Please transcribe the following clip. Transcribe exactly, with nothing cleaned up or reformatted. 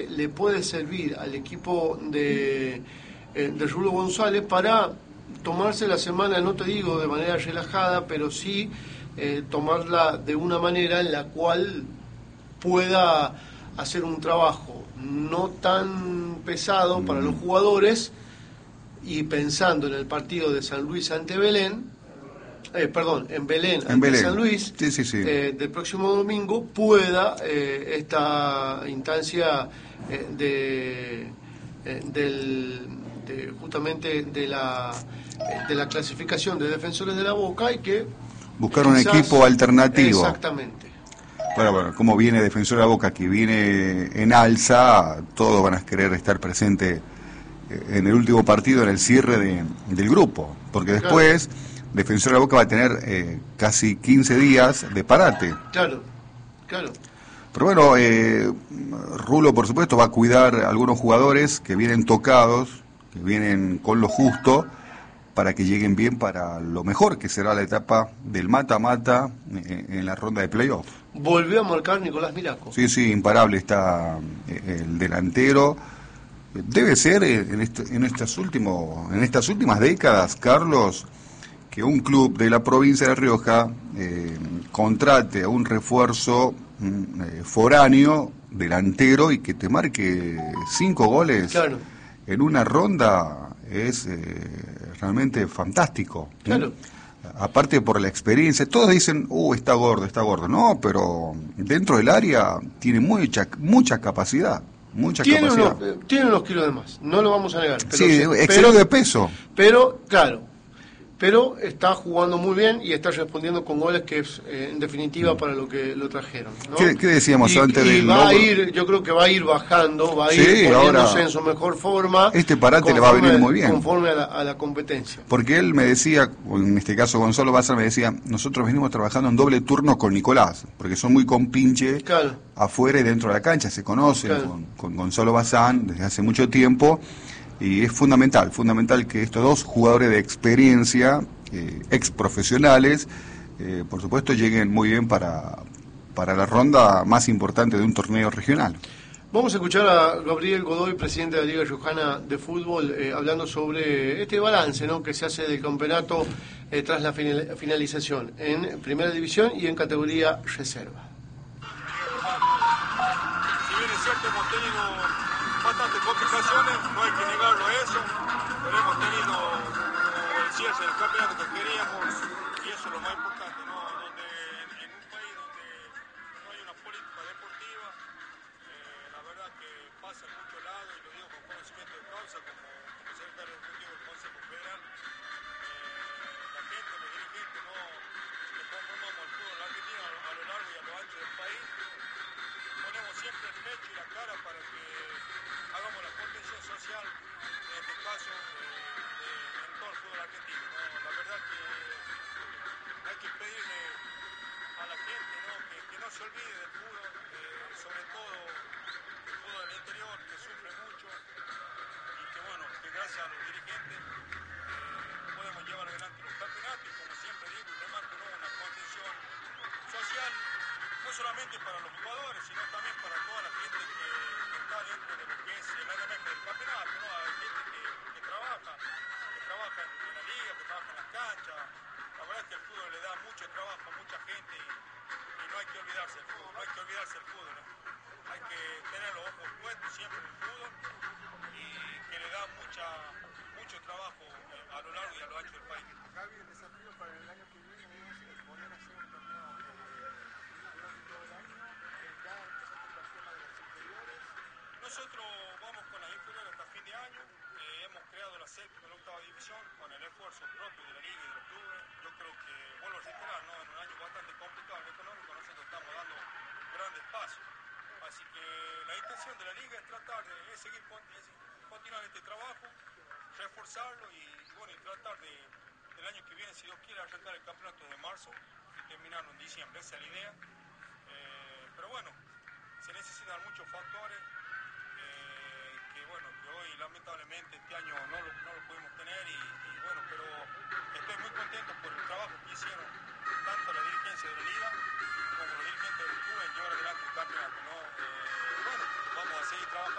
le puede servir al equipo de, eh, de Rulo González para tomarse la semana, no te digo de manera relajada, pero sí eh, tomarla de una manera en la cual pueda hacer un trabajo no tan pesado para los jugadores, y pensando en el partido de San Luis ante Belén, eh, perdón, en Belén en ante Belén. San Luis, sí, sí, sí. Eh, del próximo domingo, pueda eh, esta instancia eh, de, eh, del, de justamente de la, eh, de la clasificación de Defensores de la Boca, y que buscar quizás, un equipo alternativo. Exactamente. Bueno, bueno, como viene Defensor de la Boca, que viene en alza, todos van a querer estar presentes en el último partido, en el cierre de, del grupo, porque después claro. Defensor de la Boca va a tener eh, casi quince días de parate. Claro, claro. Pero bueno, eh, Rulo, por supuesto, va a cuidar a algunos jugadores que vienen tocados, que vienen con lo justo, para que lleguen bien para lo mejor, que será la etapa del mata-mata en la ronda de playoff. Volvió a marcar Nicolás Miraco. Sí, sí, imparable está el delantero. Debe ser en, este, en, estas últimos, en estas últimas décadas, Carlos, que un club de la provincia de Rioja eh, contrate a un refuerzo eh, foráneo, delantero, y que te marque cinco goles claro. en una ronda es eh, realmente fantástico. Claro. ¿eh? Aparte por la experiencia, todos dicen, uh, está gordo, está gordo. No, pero dentro del área tiene mucha, mucha capacidad. Mucha tiene capacidad. Unos, eh, tiene unos kilos de más, no lo vamos a negar. Pero, sí, pero, excedió de peso. Pero, claro, pero está jugando muy bien y está respondiendo con goles que es, eh, en definitiva, para lo que lo trajeron, ¿no? ¿Qué, qué decíamos y, antes y del va logro? a ir, yo creo que va a ir bajando, va a sí, ir poniéndose ahora, en su mejor forma. Este parate le va a venir muy bien. Conforme a la, a la competencia. Porque él me decía, o en este caso Gonzalo Bazar me decía, nosotros venimos trabajando en doble turno con Nicolás, porque son muy compinche claro. afuera y dentro de la cancha, se conocen claro. con, con Gonzalo Bazán desde hace mucho tiempo, y es fundamental, fundamental que estos dos jugadores de experiencia, eh, ex profesionales, eh, por supuesto lleguen muy bien para, para la ronda más importante de un torneo regional. Vamos a escuchar a Gabriel Godoy, presidente de la Liga Riojana de Fútbol, eh, hablando sobre este balance, ¿no?, que se hace del campeonato eh, tras la final, finalización en Primera División y en categoría reserva. Si bien es cierto, hemos tenido bastantes complicaciones, no hay que negarlo a eso, pero hemos tenido el cierre del campeonato que queríamos, y eso es lo más importante, ¿no? Donde, en un país donde no hay una política deportiva, eh, la verdad que pasa en muchos lados, y lo digo con conocimiento de causa, como, como secretario ejecutivo del Consejo Federal, eh, la gente, los dirigentes, no, que conformamos el fútbol argentino a, a lo largo y a lo ancho del país, ponemos siempre el pecho y la cara para que hagamos la contención social, en este caso, eh, de, en todo el fútbol argentino, ¿no? La verdad que hay que pedirle a la gente, ¿no?, que, que no se olvide del fútbol, eh, sobre todo el fútbol del interior, que sufre mucho, y que bueno, que gracias a los dirigentes eh, podemos llevar adelante los campeonatos, y como siempre digo y remarco, ¿no?, una contención social, no solamente para los jugadores, sino también para toda la gente que, que está dentro de lo que es el R M F del campeonato, ¿no? Hay gente que, que trabaja, que trabaja en, en la liga, que trabaja en las canchas. La verdad es que el fútbol le da mucho trabajo a mucha gente, y, y no hay que olvidarse del fútbol, no hay que olvidarse del fútbol, ¿no? Hay que tener los ojos puestos siempre en el fútbol, y que le da mucha, mucho trabajo eh, a lo largo y a lo ancho del país. Gaby, el desafío para el año que viene es poder hacer un torneo durante todo el año. Ya empezaste con el tema de las inferiores. Nosotros vamos con las inferiores hasta fin de año. Eh, hemos creado la séptima y la octava división con el esfuerzo propio de la liga y de los clubes. Yo creo que, vuelvo a reiterar, ¿no?, en un año bastante complicado en lo económico, nosotros estamos dando grandes pasos. Así que la intención de la liga es tratar de es seguir es continuar este trabajo, reforzarlo y, y bueno, y tratar de, del año que viene, si Dios quiere, arrancar el campeonato de marzo y terminarlo en diciembre. Esa es la idea. Eh, pero bueno, se necesitan muchos factores eh, que bueno, que hoy lamentablemente este año no lo, no lo pudimos tener, y, y bueno, pero estoy muy contento por el trabajo que hicieron tanto la dirigencia de la liga